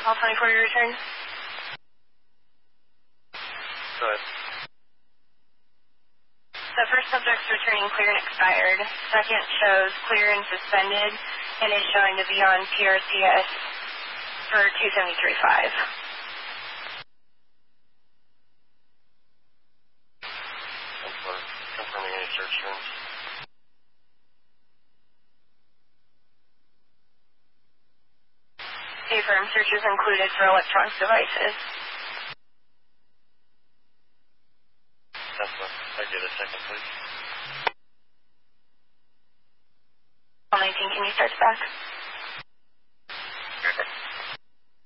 call 24 to return. Go ahead. The first subject's returning clear and expired. Second shows clear and suspended and is showing to be on PRCS for 273.5. Confirming any search terms. Affirm searches included for electronic devices. Tesla, I get a second, please. 19, can you start back?